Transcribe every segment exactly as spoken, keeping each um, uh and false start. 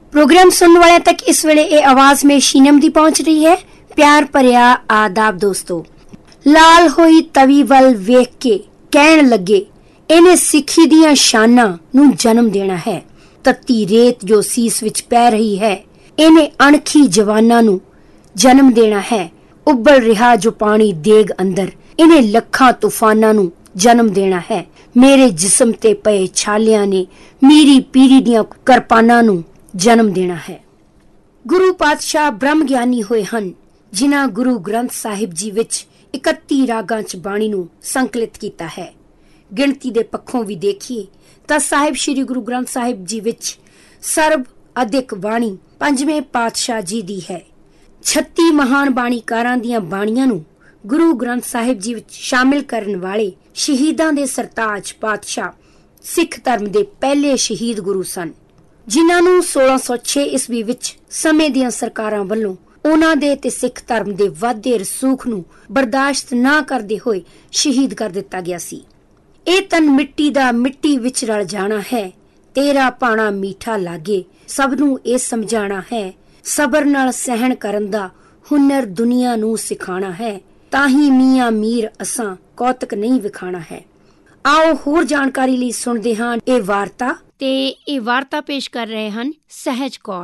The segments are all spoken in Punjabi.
प्रोग्राम सुनने वाले तक इस वेले ये आवाज में शीनम दी पहुंच रही है। प्यार भरिया आदाब दोस्तों। लाल होई तवी वल वेख के कहन लगे इन्हें सिखी दियां शाना नू जन्म देना है। तत्ती रेत जो सीस विच पै रही है इन्हें अणखी जवाना नू जन्म देना है। उबल रिहा जो पानी देग अंदर इन्हें लखां तूफाना नू जन्म देना है। मेरे जिस्म ते पए छालियां ने मीरी पीरी दियां करपाना नू जन्म देना है। गुरु पातशाह ब्रह्म ਗਿਆਨੀ ਹੋਏ ਹਨ ਜਿਨ੍ਹਾਂ ਗੁਰੂ ਗ੍ਰੰਥ ਸਾਹਿਬ ਜੀ ਵਿੱਚ ਇਕੱਤੀ ਰਾਗਾਂ ਚ ਬਾਣੀ ਨੂੰ ਸੰਕਲਿਤ ਕੀਤਾ ਹੈ। ਗਿਣਤੀ ਦੇ ਪੱਖੋਂ ਵੀ ਦੇਖੀਏ ਤਾਂ ਸਾਹਿਬ ਸ੍ਰੀ ਗੁਰੂ ਗ੍ਰੰਥ ਸਾਹਿਬ ਜੀ ਵਿੱਚ ਸਰਬ ਅਧਿਕ ਬਾਣੀ ਪੰਜਵੇਂ ਪਾਤਸ਼ਾਹ ਜੀ ਦੀ ਹੈ। ਛੱਤੀ ਮਹਾਨ ਬਾਣੀਕਾਰਾਂ ਦੀਆਂ ਬਾਣੀਆਂ ਨੂੰ ਗੁਰੂ ਗ੍ਰੰਥ ਸਾਹਿਬ ਜੀ ਵਿੱਚ ਸ਼ਾਮਿਲ ਕਰਨ ਵਾਲੇ ਸ਼ਹੀਦਾਂ ਦੇ ਸਰਤਾਜ ਪਾਤਸ਼ਾਹ ਸਿੱਖ ਧਰਮ ਦੇ ਪਹਿਲੇ ਸ਼ਹੀਦ ਗੁਰੂ ਸਨ, ਜਿਨ੍ਹਾਂ ਨੂੰ ਸੋਲਾਂ ਸੌ ਛੇ ਈਸਵੀ ਵਿੱਚ ਸਮੇਂ ਦੀਆਂ ਸਰਕਾਰਾਂ ਵੱਲੋਂ ਉਹਨਾਂ ਦੇ ਤੇ ਸਿੱਖ ਧਰਮ ਦੇ ਵਾਧੇ ਰਸੂਖ ਨੂੰ ਬਰਦਾਸ਼ਤ ਨਾ ਕਰਦੇ ਹੋਏ ਸ਼ਹੀਦ ਕਰ ਦਿੱਤਾ ਗਿਆ ਸੀ। ਇਹ ਤਨ ਮਿੱਟੀ ਦਾ ਮਿੱਟੀ ਵਿੱਚ ਰਲ ਜਾਣਾ ਹੈ, ਤੇਰਾ ਭਾਣਾ ਮੀਠਾ ਲਾਗੇ, ਸਭ ਨੂੰ ਇਹ ਸਮਝਾਣਾ ਹੈ, ਸਬਰ ਨਾਲ ਸਹਿਣ ਕਰਨ ਦਾ ਹੁਨਰ ਦੁਨੀਆ ਨੂੰ ਸਿਖਾਣਾ ਹੈ, ਤਾਂ ਹੀ ਮੀਆਂ ਮੀਰ ਅਸਾਂ ਕੌਤਕ ਨਹੀਂ ਵਿਖਾਣਾ ਹੈ। ਆਓ ਹੋਰ ਜਾਣਕਾਰੀ ਲਈ ਸੁਣਦੇ ਹਾਂ ਇਹ ਵਾਰਤਾ ਤੇ ਇਹ ਵਾਰਤਾ ਪੇਸ਼ ਕਰ ਰਹੇ ਹਨ ਸਹਿਜ ਕੌਰ।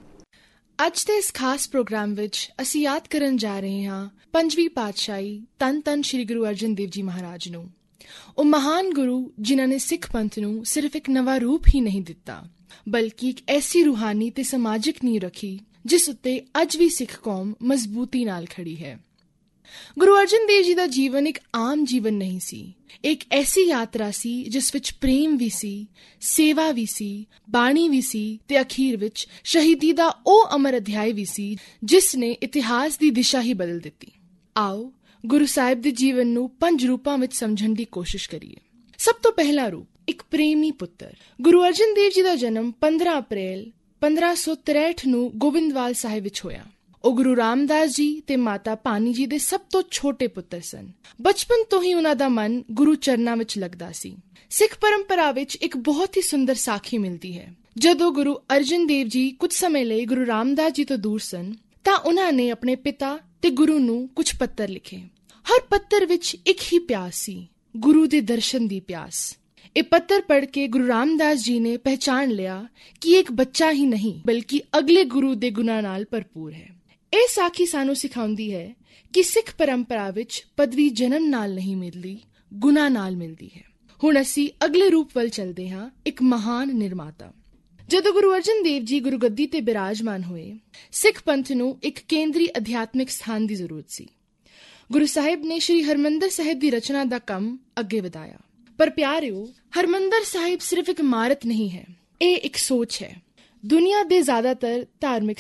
ਅੱਜ ਦੇ ਇਸ ਖਾਸ ਪ੍ਰੋਗਰਾਮ ਵਿੱਚ ਅਸੀਂ ਯਾਦ ਕਰਨ ਜਾ ਰਹੇ ਹਾਂ ਪੰਜਵੀਂ ਪਾਤਸ਼ਾਹੀ ਧੰਨ ਧੰਨ ਸ਼੍ਰੀ ਗੁਰੂ ਅਰਜਨ ਦੇਵ ਜੀ ਮਹਾਰਾਜ ਨੂੰ। ਉਹ ਮਹਾਨ ਗੁਰੂ ਜਿਨ੍ਹਾਂ ਨੇ ਸਿੱਖ ਪੰਥ ਨੂੰ ਸਿਰਫ ਇੱਕ ਨਵਾਂ ਰੂਪ ਹੀ ਨਹੀਂ ਦਿੱਤਾ, ਬਲਕਿ ਇੱਕ ਐਸੀ ਰੂਹਾਨੀ ਤੇ ਸਮਾਜਿਕ ਨੀਂਹ ਰੱਖੀ ਜਿਸ ਉੱਤੇ ਅੱਜ ਵੀ ਸਿੱਖ ਕੌਮ ਮਜ਼ਬੂਤੀ ਨਾਲ ਖੜੀ ਹੈ। ਗੁਰੂ ਅਰਜਨ ਦੇਵ ਜੀ ਦਾ ਜੀਵਨ ਇੱਕ ਆਮ ਜੀਵਨ ਨਹੀਂ ਸੀ, ਇੱਕ ਐਸੀ ਯਾਤਰਾ ਸੀ ਜਿਸ ਵਿੱਚ ਪ੍ਰੇਮ ਵੀ ਸੀ, ਸੇਵਾ ਵੀ ਸੀ, ਬਾਣੀ ਵੀ ਸੀ ਤੇ ਅਖੀਰ ਵਿੱਚ ਸ਼ਹੀਦੀ ਦਾ ਉਹ ਅਮਰ ਅਧਿਆਇ ਵੀ ਸੀ ਜਿਸ ਨੇ ਇਤਿਹਾਸ ਦੀ ਦਿਸ਼ਾ ਹੀ ਬਦਲ ਦਿੱਤੀ। ਆਓ ਗੁਰੂ ਸਾਹਿਬ ਦੇ ਜੀਵਨ ਨੂੰ ਪੰਜ ਰੂਪਾਂ ਵਿੱਚ ਸਮਝਣ ਦੀ ਕੋਸ਼ਿਸ਼ ਕਰੀਏ। ਸਭ ਤੋਂ ਪਹਿਲਾ ਰੂਪ ਇੱਕ ਪ੍ਰੇਮੀ ਪੁੱਤਰ। ਗੁਰੂ ਅਰਜਨ ਦੇਵ ਜੀ ਦਾ ਜਨਮ ਪੰਦਰਾਂ ਅਪ੍ਰੈਲ ਪੰਦਰਾਂ ਸੌ ਤਰੇਹਠ ਨੂੰ ਗੋਬਿੰਦਵਾਲ ਸਾਹਿਬ ਵਿੱਚ ਹੋਇਆ। ਉਹ ਗੁਰੂ ਰਾਮਦਾਸ ਜੀ ਤੇ ਮਾਤਾ ਭਾਨੀ ਜੀ ਦੇ ਸਭ ਤੋਂ ਛੋਟੇ ਪੁੱਤਰ ਸਨ। ਬਚਪਨ ਤੋਂ ਹੀ ਉਹਨਾਂ ਦਾ ਮਨ ਗੁਰੂ ਚਰਨਾਂ ਵਿੱਚ ਲੱਗਦਾ ਸੀ। ਸਿੱਖ ਪਰੰਪਰਾ ਵਿੱਚ ਇੱਕ ਬਹੁਤ ਹੀ ਸੁੰਦਰ ਸਾਖੀ ਮਿਲਦੀ ਹੈ। ਜਦੋਂ ਗੁਰੂ ਅਰਜਨ ਦੇਵ ਜੀ ਕੁਝ ਸਮੇਂ ਲਈ ਗੁਰੂ ਰਾਮਦਾਸ ਜੀ ਤੋਂ ਦੂਰ ਸਨ ਤਾਂ ਉਹਨਾਂ ਨੇ ਆਪਣੇ ਪਿਤਾ ਤੇ ਗੁਰੂ ਨੂੰ ਕੁਝ ਪੱਤਰ ਲਿਖੇ। ਹਰ ਪੱਤਰ ਵਿੱਚ ਇੱਕ ਹੀ ਪਿਆਸ ਸੀ, ਗੁਰੂ ਦੇ ਦਰਸ਼ਨ ਦੀ ਪਿਆਸ। ਇਹ ਪੱਤਰ ਪੜ੍ਹ ਕੇ ਗੁਰੂ ਰਾਮਦਾਸ ਜੀ ਨੇ ਪਹਿਚਾਣ ਲਿਆ ਕਿ ਇਹ ਇੱਕ ਬੱਚਾ ਹੀ ਨਹੀਂ ਬਲਕਿ ਅਗਲੇ ਗੁਰੂ ਦੇ ਗੁਣਾਂ ਨਾਲ ਭਰਪੂਰ ਹੈ। ਇਹ ਸਾਖੀ ਸਾਨੂੰ ਸਿਖਾਉਂਦੀ ਹੈ ਕਿ ਸਿੱਖ ਪਰੰਪਰਾ ਵਿੱਚ ਪਦਵੀ ਜਨਮ ਨਾਲ ਨਹੀਂ ਮਿਲਦੀ, ਗੁਣਾਂ ਨਾਲ ਮਿਲਦੀ ਹੈ। ਹੁਣ ਅਸੀਂ ਅਗਲੇ ਰੂਪ ਵੱਲ ਚੱਲਦੇ ਹਾਂ, ਇੱਕ ਮਹਾਨ ਨਿਰਮਾਤਾ। ਜਦੋਂ ਗੁਰੂ ਅਰਜਨ ਦੇਵ ਜੀ ਗੁਰਗੱਦੀ ਤੇ ਬਿਰਾਜਮਾਨ ਹੋਏ, ਸਿੱਖ ਪੰਥ ਨੂੰ ਇੱਕ ਕੇਂਦਰੀ ਅਧਿਆਤਮਿਕ ਸਥਾਨ ਦੀ ਜ਼ਰੂਰਤ ਸੀ। ਗੁਰੂ ਸਾਹਿਬ ਨੇ ਸ਼੍ਰੀ ਹਰਿਮੰਦਰ ਸਾਹਿਬ ਦੀ ਰਚਨਾ ਦਾ ਕੰਮ ਅੱਗੇ ਵਧਾਇਆ। ਪਰ ਪਿਆਰਿਓ, ਹਰਿਮੰਦਰ ਸਾਹਿਬ ਸਿਰਫ ਇੱਕ ਇਮਾਰਤ ਨਹੀਂ ਹੈ, ਇਹ ਇੱਕ ਸੋਚ ਹੈ। ਦੁਨੀਆ ਦੇ ਜ਼ਿਆਦਾਤਰ ਧਾਰਮਿਕ